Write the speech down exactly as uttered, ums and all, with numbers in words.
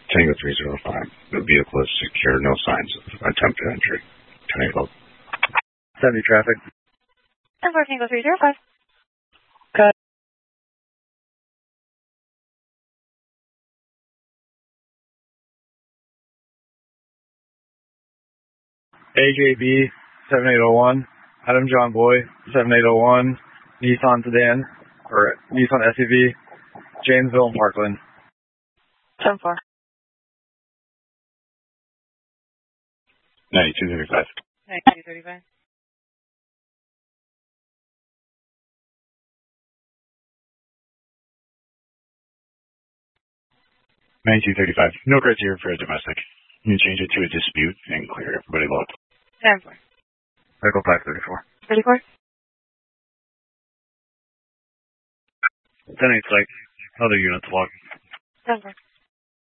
Tango three zero five. The vehicle is secure. No signs of attempted entry. Tango. seventy traffic. ten four Tango three zero five. Cut. A J B seven eight zero one. Adam John Boy seven eight zero one. Nissan sedan or Nissan S U V. Janesville and Parkland. ten four. ninety-two thirty-five. ninety-two thirty-five. ninety-two thirty-five. No criteria for a domestic. You can change it to a dispute and clear everybody locked. ten four. Vehicle five thirty-four. thirty-four. ten eight six. Other units walking. ten four.